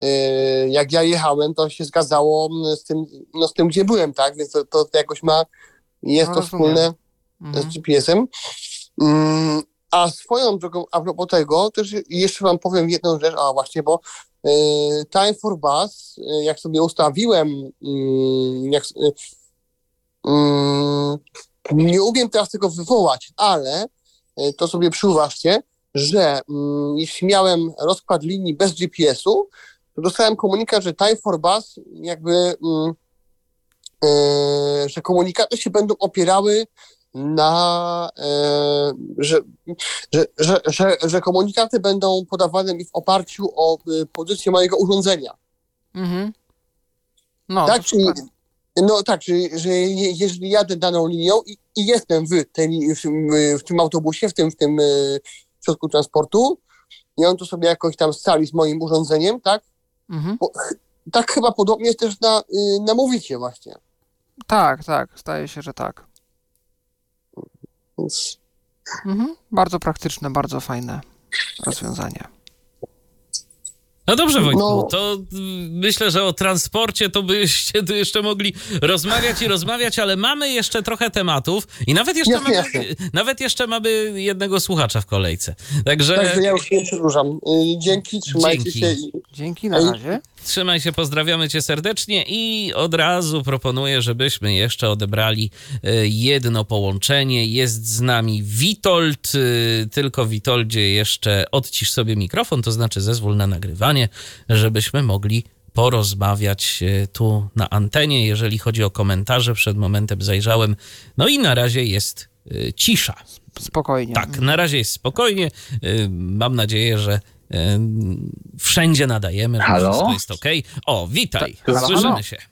jak ja jechałem, to się zgadzało z tym, gdzie byłem, tak? Więc to jakoś jest No, to rozumiem. wspólne z GPS-em. A swoją drogą, a propos tego, też jeszcze wam powiem jedną rzecz, właśnie, bo Time for Bus, jak sobie ustawiłem, nie umiem teraz tego wywołać, ale to sobie przyuważcie, że jeśli miałem rozkład linii bez GPS-u, to dostałem komunikat, że Time for Bus jakby, że komunikaty się będą opierały na, że komunikaty będą podawane mi w oparciu o pozycję mojego urządzenia. Mhm. No, Tak, to super. że jeżeli jadę daną linią i jestem w tym autobusie, w tym środku transportu i on to sobie jakoś tam scali z moim urządzeniem, tak? Mhm. Tak chyba podobnie jest też na Movicie właśnie. Tak, zdaje się, że tak. Więc... Bardzo praktyczne, bardzo fajne rozwiązanie. No dobrze, Wojtku, to myślę, że o transporcie to byście tu jeszcze mogli rozmawiać, ale mamy jeszcze trochę tematów i nawet jeszcze mamy jednego słuchacza w kolejce. Także ja już nie przedłużam. Dzięki, trzymajcie się. Dzięki, na razie. Trzymaj się, pozdrawiamy cię serdecznie i od razu proponuję, żebyśmy jeszcze odebrali jedno połączenie. Jest z nami Witold, tylko Witoldzie jeszcze odcisz sobie mikrofon, to znaczy zezwól na nagrywanie, żebyśmy mogli porozmawiać tu na antenie. Jeżeli chodzi o komentarze, przed momentem zajrzałem, no i na razie jest cisza. Spokojnie. Tak, na razie jest spokojnie. Mam nadzieję, że wszędzie nadajemy, że wszystko jest okej. O, witaj, słyszymy się.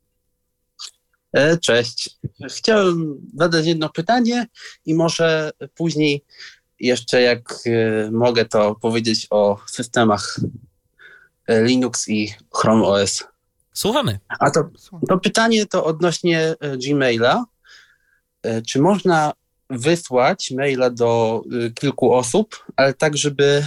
Cześć. Chciałem zadać jedno pytanie i może później jeszcze, jak mogę, to powiedzieć o systemach Linux i Chrome OS. Słuchamy. A to pytanie to odnośnie Gmaila. Czy można wysłać maila do kilku osób, ale tak, żeby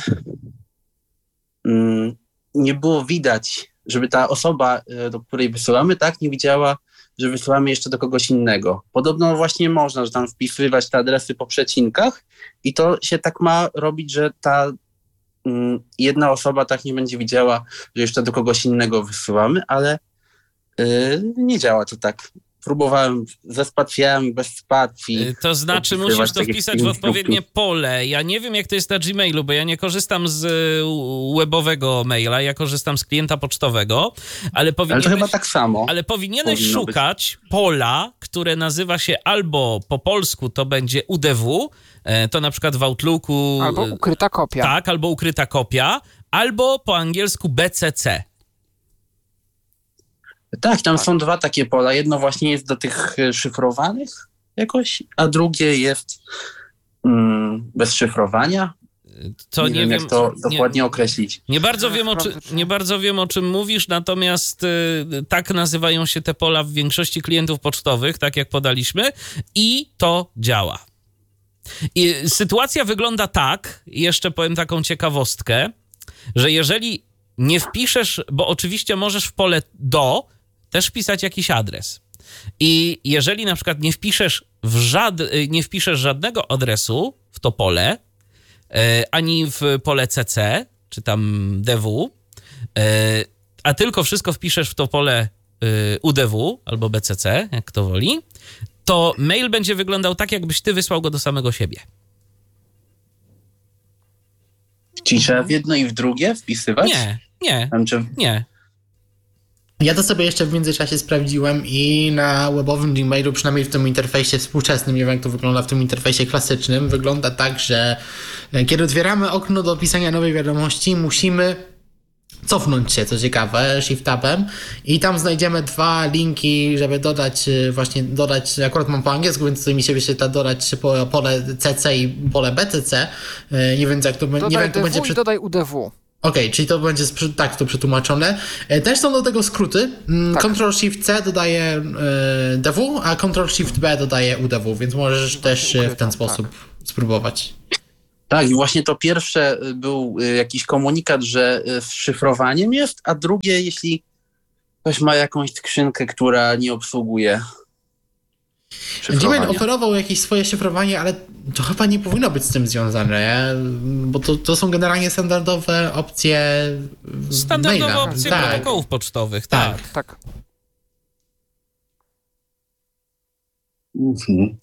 nie było widać, żeby ta osoba, do której wysyłamy, tak, nie widziała, że wysyłamy jeszcze do kogoś innego. Podobno właśnie można, że tam wpisywać te adresy po przecinkach i to się tak ma robić, że ta jedna osoba tak nie będzie widziała, że jeszcze do kogoś innego wysyłamy, ale nie działa to tak. Próbowałem ze spacjami, bez spacji. To znaczy musisz to wpisać w odpowiednie pole. Ja nie wiem, jak to jest na Gmailu, bo ja nie korzystam z webowego maila, ja korzystam z klienta pocztowego, ale to chyba tak samo. Ale powinieneś szukać pola, które nazywa się albo po polsku to będzie UDW, to na przykład w Outlooku... Albo ukryta kopia. Tak, albo ukryta kopia, albo po angielsku BCC. Tak, tam są dwa takie pola. Jedno właśnie jest do tych szyfrowanych jakoś, a drugie jest bez szyfrowania. To nie wiem, jak to dokładnie określić. Nie bardzo wiem, o czym mówisz, natomiast tak nazywają się te pola w większości klientów pocztowych, tak jak podaliśmy, i to działa. I sytuacja wygląda tak, jeszcze powiem taką ciekawostkę, że jeżeli nie wpiszesz, bo oczywiście możesz w pole też wpisać jakiś adres. I jeżeli na przykład nie wpiszesz żadnego adresu w to pole, ani w pole CC, czy tam DW, a tylko wszystko wpiszesz w to pole UDW albo BCC, jak kto woli, to mail będzie wyglądał tak, jakbyś ty wysłał go do samego siebie. Czyli trzeba w jedno i w drugie wpisywać? Nie. Ja to sobie jeszcze w międzyczasie sprawdziłem i na webowym Gmailu, przynajmniej w tym interfejsie współczesnym, nie wiem jak to wygląda w tym interfejsie klasycznym, wygląda tak, że kiedy otwieramy okno do pisania nowej wiadomości, musimy cofnąć się, co ciekawe, shift-tabem i tam znajdziemy dwa linki, żeby dodać, akurat mam po angielsku, więc mi się wyświetla dodać pole CC i pole BCC. Nie wiem, jak to będzie. Dodaj UDW. Okej, czyli to będzie to przetłumaczone. Też są do tego skróty. Tak. Ctrl-Shift-C dodaje DW, a Ctrl-Shift-B dodaje UDW, więc możesz też w ten sposób spróbować. Tak, i właśnie to pierwsze był jakiś komunikat, że z szyfrowaniem jest, a drugie, jeśli ktoś ma jakąś skrzynkę, która nie obsługuje szyfrowania. Gmail oferował jakieś swoje szyfrowanie, ale to chyba nie powinno być z tym związane, bo to są generalnie standardowe opcje Standardowe maila. opcje Tak. protokołów pocztowych, tak. Tak. Mhm.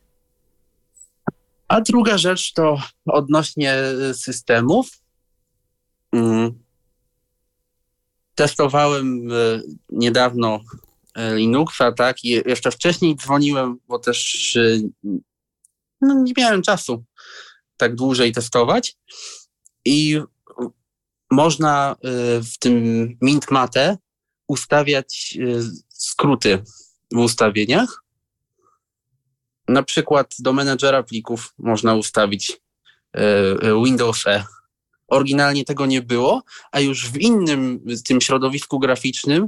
A druga rzecz to odnośnie systemów. Testowałem niedawno Linuxa, tak, i jeszcze wcześniej dzwoniłem, bo też nie miałem czasu tak dłużej testować i można w tym Mint.mate ustawiać skróty w ustawieniach. Na przykład do menedżera plików można ustawić Windows E. Oryginalnie tego nie było, a już w innym tym środowisku graficznym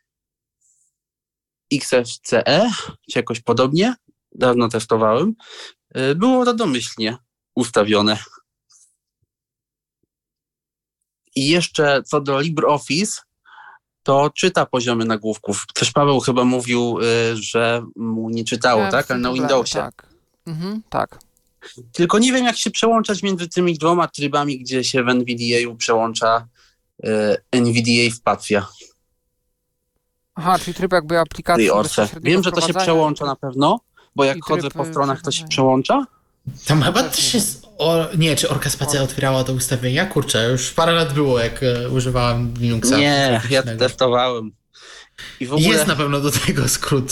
XFCE, czy jakoś podobnie, dawno testowałem, było to domyślnie ustawione. I jeszcze co do LibreOffice, to czyta poziomy nagłówków. Też Paweł chyba mówił, że mu nie czytało, Miałem z tak? tym Ale na problemy, Windowsie. Tak. Tak. Tylko nie wiem, jak się przełączać między tymi dwoma trybami, gdzie się w NVDA przełącza NVDA w Patria. Aha, czyli tryb jakby aplikacji I Orce. bezpośredniego Wiem, że to się wprowadzania. przełącza na pewno, bo jak I chodzę tryb, po stronach, to się przechodzenia. przełącza. Tam chyba też jest... Nie, czy Orca Spacja otwierała to ustawienia? Kurczę, już parę lat było, jak używałem Linuxa. Nie, ja graficznego. testowałem. I w ogóle, Jest na pewno do tego skrót.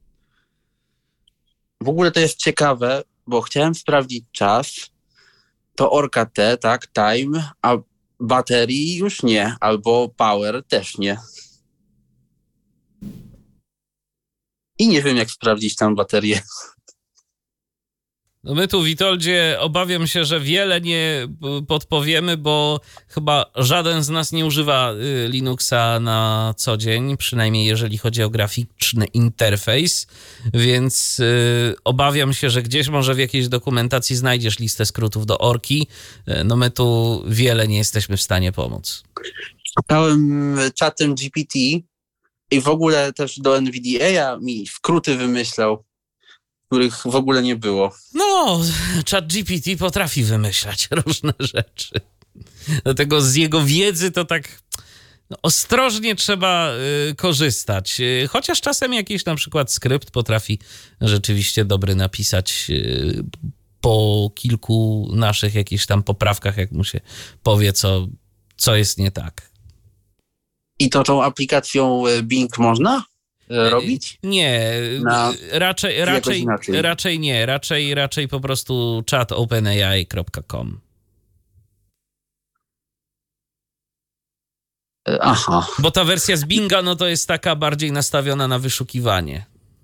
w ogóle to jest ciekawe, bo chciałem sprawdzić czas, to Orca T, tak, time, a baterii już nie, albo power też nie. I nie wiem, jak sprawdzić tam baterię. No my tu, Witoldzie, obawiam się, że wiele nie podpowiemy, bo chyba żaden z nas nie używa Linuxa na co dzień, przynajmniej jeżeli chodzi o graficzny interfejs, więc obawiam się, że gdzieś może w jakiejś dokumentacji znajdziesz listę skrótów do Orki. No my tu wiele nie jesteśmy w stanie pomóc. Szukałem czatem GPT i w ogóle też do NVDA mi skróty wymyślał, których w ogóle nie było. No, ChatGPT potrafi wymyślać różne rzeczy. Dlatego z jego wiedzy to tak ostrożnie trzeba korzystać. Chociaż czasem jakiś na przykład skrypt potrafi rzeczywiście dobry napisać po kilku naszych jakichś tam poprawkach, jak mu się powie, co jest nie tak. I to tą aplikacją Bing można robić? Nie, Na- jakoś inaczej. raczej nie. Raczej po prostu chatopenai.com. Aha. Bo ta wersja z Binga, no to jest taka bardziej nastawiona na wyszukiwanie.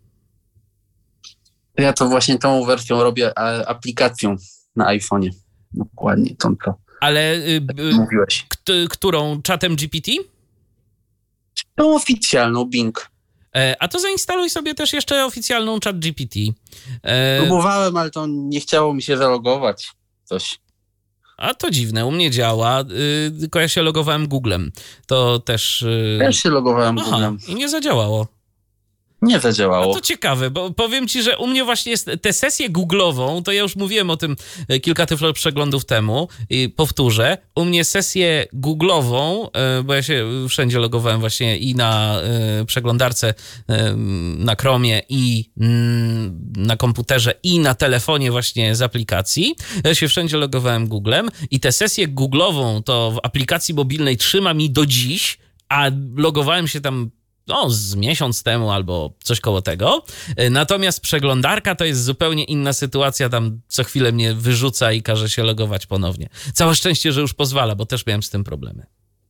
Ja to właśnie tą wersją robię aplikacją na iPhone'ie. Dokładnie, tą to Ale mówiłeś. którą? Chatem GPT? Tą oficjalną Bing. A to zainstaluj sobie też jeszcze oficjalną ChatGPT. Próbowałem, ale to nie chciało mi się zalogować. Coś. A to dziwne, u mnie działa, tylko ja się logowałem Googlem. To też... Też się logowałem Aha, Googlem. i nie zadziałało. Nie A zadziałało. to ciekawe, bo powiem ci, że u mnie właśnie jest tę sesję googlową, to ja już mówiłem o tym kilka przeglądów temu i powtórzę, u mnie sesję googlową, bo ja się wszędzie logowałem właśnie i na przeglądarce na Chromie i na komputerze i na telefonie właśnie z aplikacji. Ja się wszędzie logowałem Googlem i tę sesję googlową to w aplikacji mobilnej trzyma mi do dziś, a logowałem się tam z miesiąc temu albo coś koło tego. Natomiast przeglądarka to jest zupełnie inna sytuacja. Tam co chwilę mnie wyrzuca i każe się logować ponownie. Całe szczęście, że już pozwala, bo też miałem z tym problemy.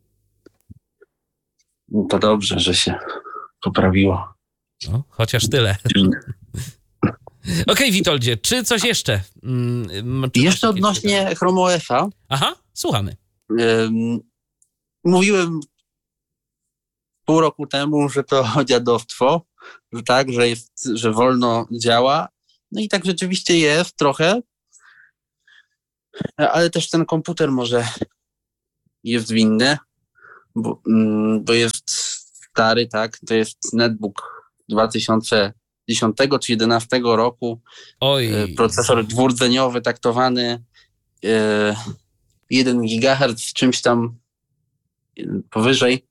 No to dobrze, że się poprawiło. No, chociaż tyle. Okej, Witoldzie, czy coś jeszcze? Czy Jeszcze masz jakieś odnośnie pytania? Chrome OS-a. Aha, słuchamy. Mówiłem pół roku temu, że to dziadostwo, że tak, że wolno działa. No i tak rzeczywiście jest trochę. Ale też ten komputer może jest winny, bo jest stary, tak? To jest netbook 2010 czy 2011 roku. Oj, Procesor dwurdzeniowy taktowany, 1 GHz, czymś tam powyżej.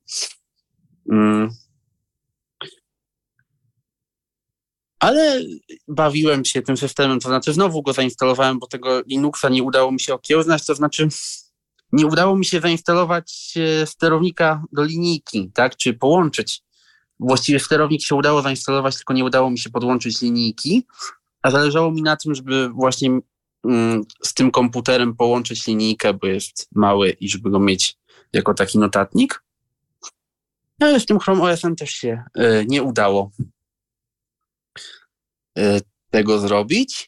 Ale bawiłem się tym systemem, to znaczy znowu go zainstalowałem, bo tego Linuxa nie udało mi się okiełznać, to znaczy nie udało mi się zainstalować sterownika do linijki, tak, czy połączyć. Właściwie sterownik się udało zainstalować, tylko nie udało mi się podłączyć linijki, a zależało mi na tym, żeby właśnie z tym komputerem połączyć linijkę, bo jest mały i żeby go mieć jako taki notatnik. Ale z tym Chrome OS-em też się nie udało tego zrobić.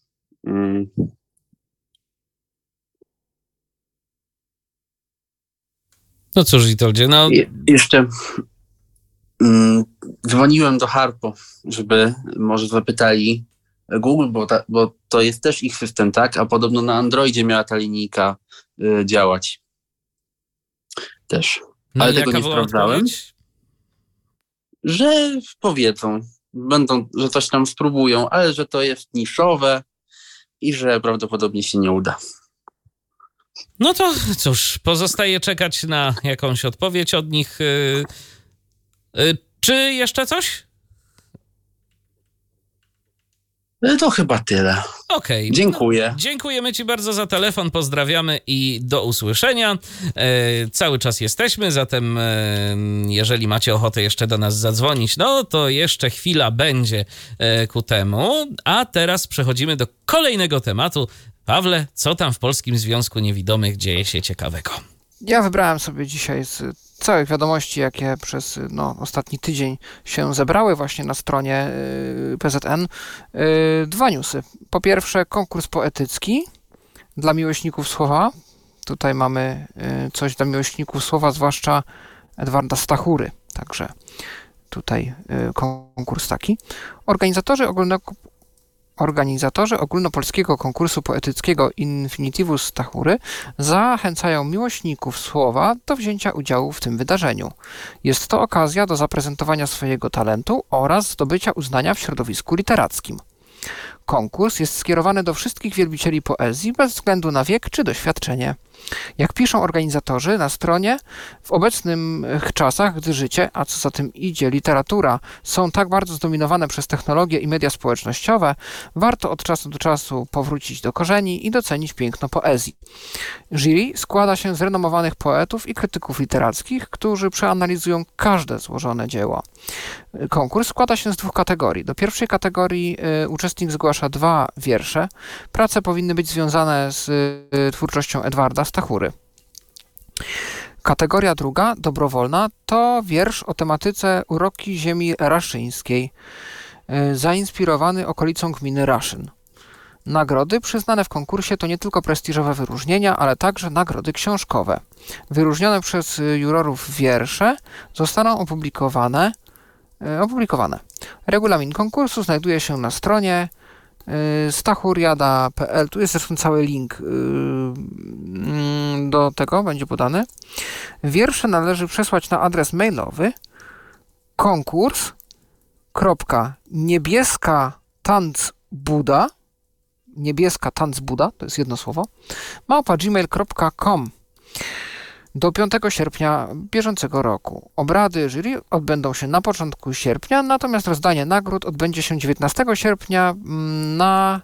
no cóż, Witoldzie, no Jeszcze dzwoniłem do Harpo, żeby może zapytali Google, bo to jest też ich system, tak? A podobno na Androidzie miała ta linijka działać. Też. no Ale i tego jaka nie była sprawdzałem. odpowiedź? Że powiedzą, że coś tam spróbują, ale że to jest niszowe i że prawdopodobnie się nie uda. No to cóż, pozostaje czekać na jakąś odpowiedź od nich. Czy jeszcze coś? To chyba tyle. Okej. Dziękuję. No, dziękujemy Ci bardzo za telefon, pozdrawiamy i do usłyszenia. Cały czas jesteśmy, zatem jeżeli macie ochotę jeszcze do nas zadzwonić, no to jeszcze chwila będzie ku temu. A teraz przechodzimy do kolejnego tematu. Pawle, co tam w Polskim Związku Niewidomych dzieje się ciekawego? Ja wybrałem sobie dzisiaj z całych wiadomości, jakie przez ostatni tydzień się zebrały właśnie na stronie PZN, dwa newsy. Po pierwsze, konkurs poetycki dla miłośników słowa. Tutaj mamy coś dla miłośników słowa, zwłaszcza Edwarda Stachury. Także tutaj konkurs taki. Organizatorzy ogólnopolskiego konkursu poetyckiego Infinitivus Stachury zachęcają miłośników słowa do wzięcia udziału w tym wydarzeniu. Jest to okazja do zaprezentowania swojego talentu oraz zdobycia uznania w środowisku literackim. Konkurs jest skierowany do wszystkich wielbicieli poezji bez względu na wiek czy doświadczenie. Jak piszą organizatorzy na stronie, w obecnych czasach, gdy życie, a co za tym idzie literatura, są tak bardzo zdominowane przez technologię i media społecznościowe, warto od czasu do czasu powrócić do korzeni i docenić piękno poezji. Jury składa się z renomowanych poetów i krytyków literackich, którzy przeanalizują każde złożone dzieło. Konkurs składa się z dwóch kategorii. Do pierwszej kategorii uczestnik zgłasza 2 wiersze. Prace powinny być związane z twórczością Edwarda Stachury. Kategoria druga, dobrowolna, to wiersz o tematyce uroki ziemi raszyńskiej, zainspirowany okolicą gminy Raszyn. Nagrody przyznane w konkursie to nie tylko prestiżowe wyróżnienia, ale także nagrody książkowe. Wyróżnione przez jurorów wiersze zostaną opublikowane. Regulamin konkursu znajduje się na stronie stachuriada.pl. Tu jest zresztą cały link do tego, będzie podany. Wiersze należy przesłać na adres mailowy konkurs.niebieska-tanzbuda, to jest jedno słowo, @gmail.com do 5 sierpnia bieżącego roku. Obrady jury odbędą się na początku sierpnia, natomiast rozdanie nagród odbędzie się 19 sierpnia na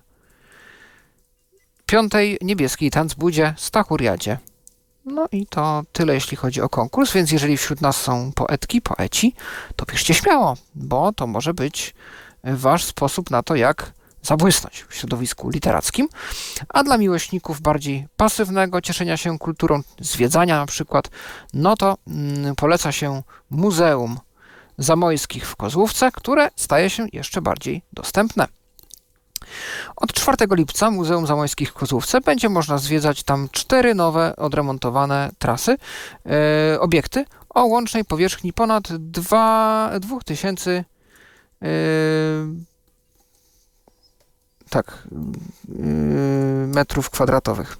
5. niebieskiej Tanzbudzie Stachuriadzie. No i to tyle, jeśli chodzi o konkurs, więc jeżeli wśród nas są poeci, to piszcie śmiało, bo to może być wasz sposób na to, jak zabłysnąć w środowisku literackim, a dla miłośników bardziej pasywnego cieszenia się kulturą, zwiedzania na przykład, no to poleca się Muzeum Zamojskich w Kozłówce, które staje się jeszcze bardziej dostępne. Od 4 lipca Muzeum Zamojskich w Kozłówce będzie można zwiedzać tam 4 nowe, odremontowane trasy, obiekty o łącznej powierzchni ponad 2000 metrów kwadratowych.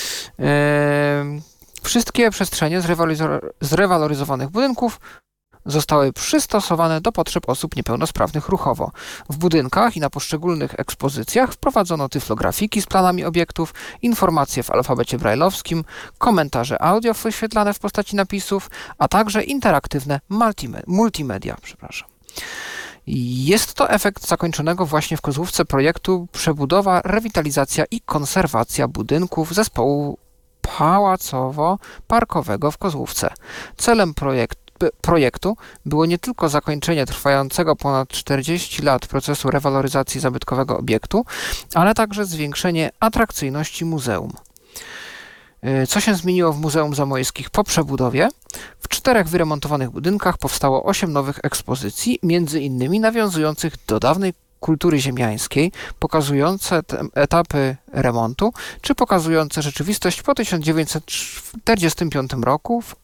Wszystkie przestrzenie zrewaloryzowanych budynków zostały przystosowane do potrzeb osób niepełnosprawnych ruchowo. W budynkach i na poszczególnych ekspozycjach wprowadzono tyflografiki z planami obiektów, informacje w alfabecie brajlowskim, komentarze audio wyświetlane w postaci napisów, a także interaktywne multimedia. Jest to efekt zakończonego właśnie w Kozłówce projektu Przebudowa, rewitalizacja i konserwacja budynków zespołu pałacowo-parkowego w Kozłówce. Celem projektu było nie tylko zakończenie trwającego ponad 40 lat procesu rewaloryzacji zabytkowego obiektu, ale także zwiększenie atrakcyjności muzeum. Co się zmieniło w Muzeum Zamojskich po przebudowie? W 4 wyremontowanych budynkach powstało 8 nowych ekspozycji, między innymi nawiązujących do dawnej kultury ziemiańskiej, pokazujące etapy remontu, czy pokazujące rzeczywistość po 1945 roku w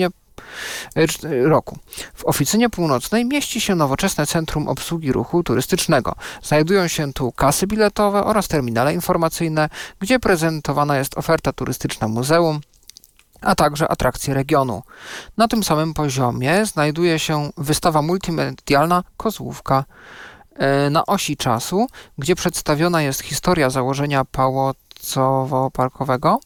Oficynie Północnej mieści się nowoczesne Centrum Obsługi Ruchu Turystycznego. Znajdują się tu kasy biletowe oraz terminale informacyjne, gdzie prezentowana jest oferta turystyczna muzeum, a także atrakcje regionu. Na tym samym poziomie znajduje się wystawa multimedialna Kozłówka na osi czasu, gdzie przedstawiona jest historia założenia pałacowo-parkowego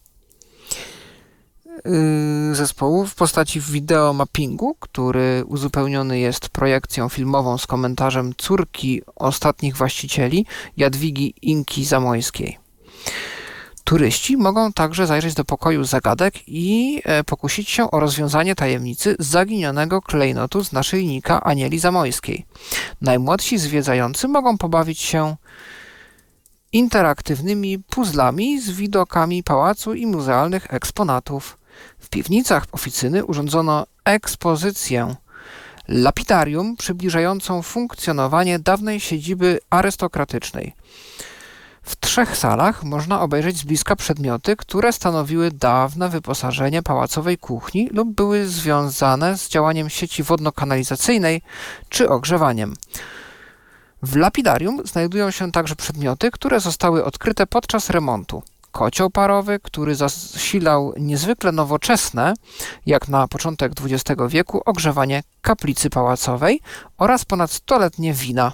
zespołu w postaci wideomappingu, który uzupełniony jest projekcją filmową z komentarzem córki ostatnich właścicieli, Jadwigi Inki Zamojskiej. Turyści mogą także zajrzeć do pokoju zagadek i pokusić się o rozwiązanie tajemnicy zaginionego klejnotu z naszyjnika Anieli Zamojskiej. Najmłodsi zwiedzający mogą pobawić się interaktywnymi puzzlami z widokami pałacu i muzealnych eksponatów. W piwnicach oficyny urządzono ekspozycję lapidarium przybliżającą funkcjonowanie dawnej siedziby arystokratycznej. W 3 salach można obejrzeć z bliska przedmioty, które stanowiły dawne wyposażenie pałacowej kuchni lub były związane z działaniem sieci wodno-kanalizacyjnej czy ogrzewaniem. W lapidarium znajdują się także przedmioty, które zostały odkryte podczas remontu. Kocioł parowy, który zasilał niezwykle nowoczesne, jak na początek XX wieku, ogrzewanie kaplicy pałacowej oraz ponad 100-letnie wina.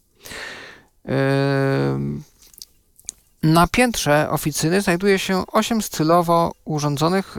Na piętrze oficyny znajduje się 8 stylowo urządzonych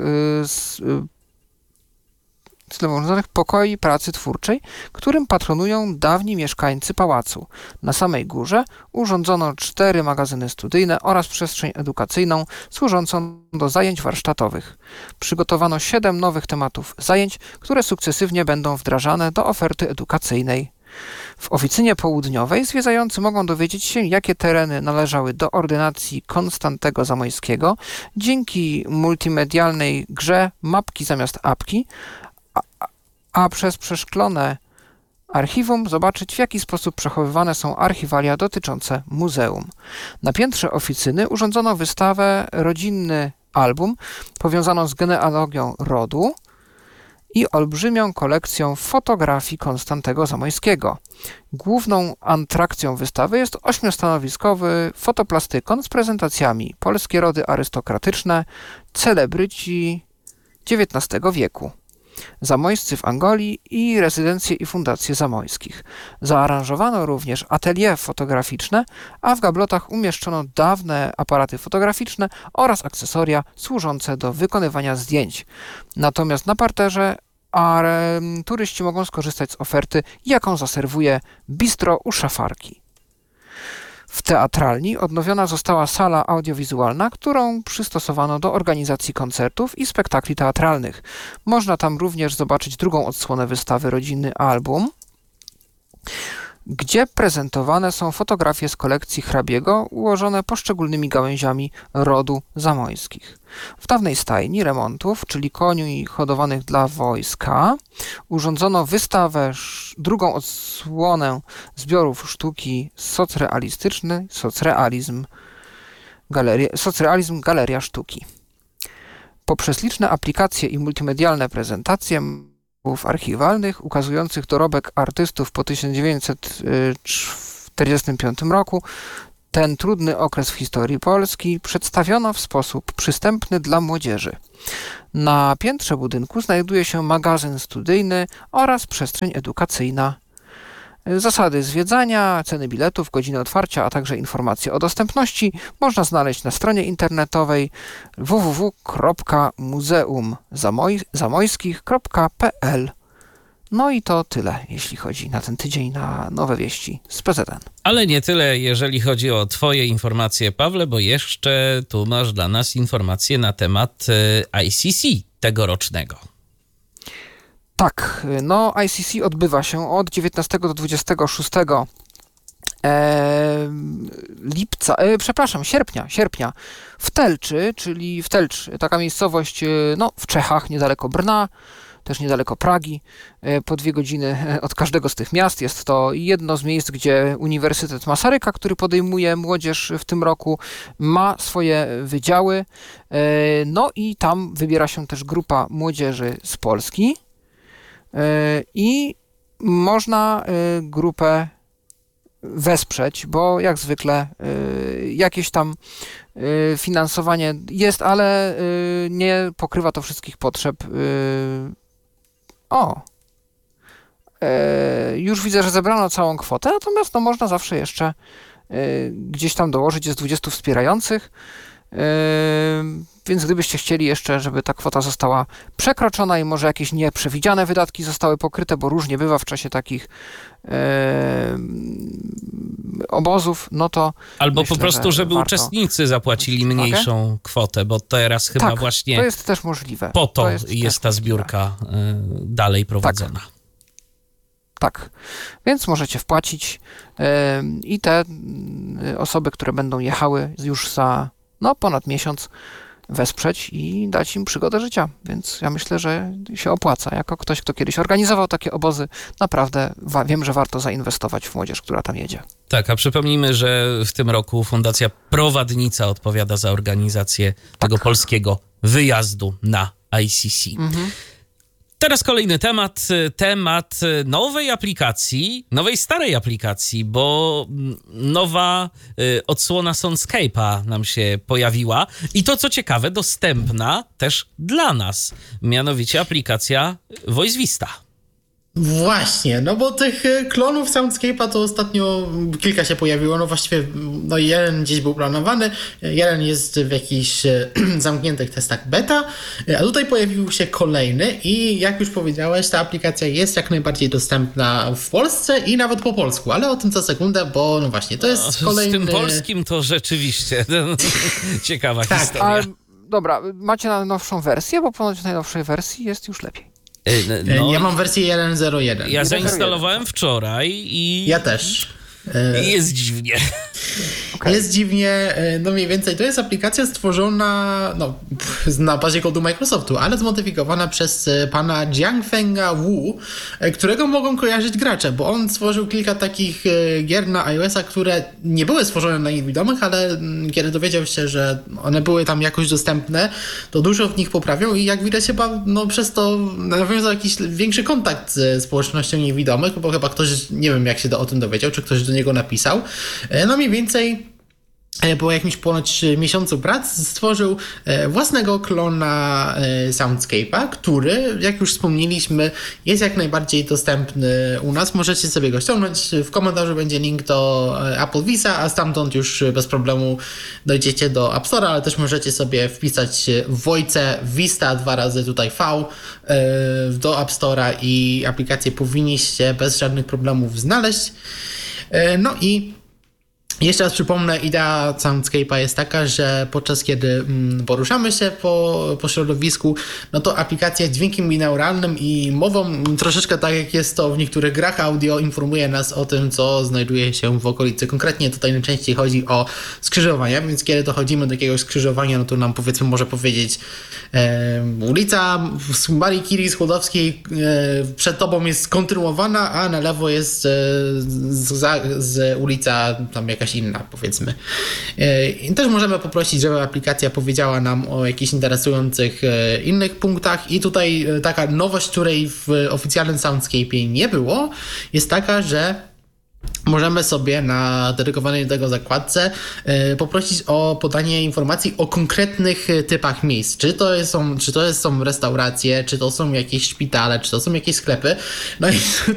pokoi pracy twórczej, którym patronują dawni mieszkańcy pałacu. Na samej górze urządzono 4 magazyny studyjne oraz przestrzeń edukacyjną służącą do zajęć warsztatowych. Przygotowano 7 nowych tematów zajęć, które sukcesywnie będą wdrażane do oferty edukacyjnej. W oficynie południowej zwiedzający mogą dowiedzieć się, jakie tereny należały do ordynacji Konstantego Zamojskiego dzięki multimedialnej grze Mapki zamiast apki, a przez przeszklone archiwum zobaczyć, w jaki sposób przechowywane są archiwalia dotyczące muzeum. Na piętrze oficyny urządzono wystawę Rodzinny album powiązaną z genealogią rodu i olbrzymią kolekcją fotografii Konstantego Zamojskiego. Główną atrakcją wystawy jest 8-stanowiskowy fotoplastykon z prezentacjami polskie rody arystokratyczne, celebryci XIX wieku, Zamojscy w Angolii i rezydencje i fundacje zamojskich. Zaaranżowano również atelier fotograficzne, a w gablotach umieszczono dawne aparaty fotograficzne oraz akcesoria służące do wykonywania zdjęć. Natomiast na parterze turyści mogą skorzystać z oferty, jaką zaserwuje bistro u szafarki. W teatralni odnowiona została sala audiowizualna, którą przystosowano do organizacji koncertów i spektakli teatralnych. Można tam również zobaczyć drugą odsłonę wystawy Rodzinny album, gdzie prezentowane są fotografie z kolekcji hrabiego ułożone poszczególnymi gałęziami rodu Zamojskich. W dawnej stajni remontów, czyli koni hodowanych dla wojska, urządzono wystawę, drugą odsłonę zbiorów sztuki socrealistycznej, Socrealizm Galeria Sztuki. Poprzez liczne aplikacje i multimedialne prezentacje archiwalnych ukazujących dorobek artystów po 1945 roku ten trudny okres w historii Polski przedstawiono w sposób przystępny dla młodzieży. Na piętrze budynku znajduje się magazyn studyjny oraz przestrzeń edukacyjna. Zasady zwiedzania, ceny biletów, godziny otwarcia, a także informacje o dostępności można znaleźć na stronie internetowej www.muzeumzamojskich.pl. No i to tyle, jeśli chodzi na ten tydzień na nowe wieści z PZN. Ale nie tyle, jeżeli chodzi o twoje informacje, Pawle, bo jeszcze tu masz dla nas informacje na temat ICC tegorocznego. Tak, no ICC odbywa się od 19 do 26 sierpnia w Telczy, czyli w Telcz, taka miejscowość w Czechach, niedaleko Brna, też niedaleko Pragi, po 2 godziny od każdego z tych miast. Jest to jedno z miejsc, gdzie Uniwersytet Masaryka, który podejmuje młodzież w tym roku, ma swoje wydziały. No i tam wybiera się też grupa młodzieży z Polski i można grupę wesprzeć, bo jak zwykle jakieś tam finansowanie jest, ale nie pokrywa to wszystkich potrzeb. Już widzę, że zebrano całą kwotę, natomiast można zawsze jeszcze gdzieś tam dołożyć, jest 20 wspierających, więc gdybyście chcieli jeszcze, żeby ta kwota została przekroczona i może jakieś nieprzewidziane wydatki zostały pokryte, bo różnie bywa w czasie takich obozów, no to albo myślę, po prostu, żeby warto uczestnicy zapłacili mniejszą kwotę, bo teraz chyba tak, właśnie to jest też możliwe. po to jest ta zbiórka dalej prowadzona. Tak, więc możecie wpłacić i te osoby, które będą jechały już za ponad miesiąc, wesprzeć i dać im przygodę życia. Więc ja myślę, że się opłaca. Jako ktoś, kto kiedyś organizował takie obozy, naprawdę wiem, że warto zainwestować w młodzież, która tam jedzie. Tak, a przypomnijmy, że w tym roku Fundacja Prowadnica odpowiada za organizację tego polskiego wyjazdu na ICC. Teraz kolejny temat nowej aplikacji, nowej starej aplikacji, bo nowa odsłona Soundscape'a nam się pojawiła i to, co ciekawe, dostępna też dla nas, mianowicie aplikacja Voice Vista. Właśnie, bo tych klonów Soundscape'a to ostatnio kilka się pojawiło, właściwie jeden gdzieś był planowany, jeden jest w jakichś zamkniętych testach beta, a tutaj pojawił się kolejny i jak już powiedziałeś, ta aplikacja jest jak najbardziej dostępna w Polsce i nawet po polsku, ale o tym za sekundę, bo właśnie, to jest kolejny... Z tym polskim to rzeczywiście ciekawa historia. Dobra, macie najnowszą wersję, bo ponoć w najnowszej wersji jest już lepiej. Ja mam wersję 1.0.1. Ja zainstalowałem wczoraj i... Ja też. Jest dziwnie. Okay. Jest dziwnie, mniej więcej. To jest aplikacja stworzona na bazie kodu Microsoftu, ale zmodyfikowana przez pana Jiangfenga Wu, którego mogą kojarzyć gracze, bo on stworzył kilka takich gier na iOS-a, które nie były stworzone na niewidomych, ale kiedy dowiedział się, że one były tam jakoś dostępne, to dużo w nich poprawił i jak widać chyba przez to nawiązał jakiś większy kontakt z społecznością niewidomych, bo chyba ktoś, nie wiem jak się o tym dowiedział, czy ktoś do niego napisał. Mniej więcej po jakimś ponoć miesiącu prac stworzył własnego klona Soundscape'a, który, jak już wspomnieliśmy, jest jak najbardziej dostępny u nas. Możecie sobie go ściągnąć. W komentarzu będzie link do Apple Visa, a stamtąd już bez problemu dojdziecie do App Store'a, ale też możecie sobie wpisać Voice Vista 2 razy tutaj V do App Store'a i aplikację powinniście bez żadnych problemów znaleźć. I jeszcze raz przypomnę, idea Soundscape'a jest taka, że podczas kiedy poruszamy się po środowisku, to aplikacja dźwiękiem binauralnym i mową, troszeczkę tak jak jest to w niektórych grach audio, informuje nas o tym, co znajduje się w okolicy. Konkretnie tutaj najczęściej chodzi o skrzyżowania, więc kiedy dochodzimy do jakiegoś skrzyżowania, to nam powiedzmy może powiedzieć ulica Marii Curie Skłodowskiej przed tobą jest kontynuowana, a na lewo jest z ulica tam jakaś inna, powiedzmy. I też możemy poprosić, żeby aplikacja powiedziała nam o jakichś interesujących innych punktach i tutaj taka nowość, której w oficjalnym Soundscape'ie nie było, jest taka, że możemy sobie na dedykowanej do tego zakładce poprosić o podanie informacji o konkretnych typach miejsc. Czy to są restauracje, czy to są jakieś szpitale, czy to są jakieś sklepy. No i